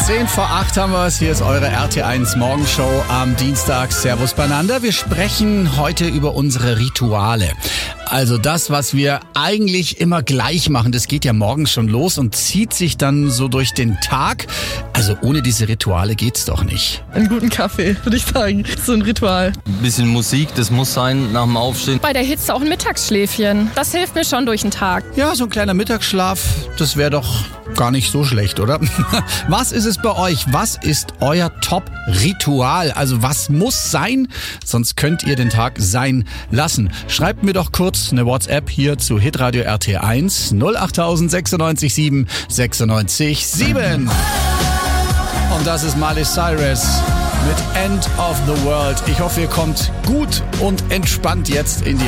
7:10 haben wir es. Hier ist eure RT1 Morgenshow am Dienstag. Servus beieinander. Wir sprechen heute über unsere Rituale. Also das, was wir eigentlich immer gleich machen, das geht ja morgens schon los und zieht sich dann so durch den Tag. Also ohne diese Rituale geht's doch nicht. Einen guten Kaffee, würde ich sagen. So ein Ritual. Ein bisschen Musik, das muss sein nach dem Aufstehen. Bei der Hitze auch ein Mittagsschläfchen. Das hilft mir schon durch den Tag. Ja, so ein kleiner Mittagsschlaf, das wäre doch gar nicht so schlecht, oder? Was ist es bei euch? Was ist euer Top-Ritual? Also was muss sein? Sonst könnt ihr den Tag sein lassen. Schreibt mir doch kurz eine WhatsApp hier zu Hitradio RT1 08000 96 7 96 7. Und das ist Miley Cyrus mit End of the World. Ich hoffe, ihr kommt gut und entspannt jetzt in die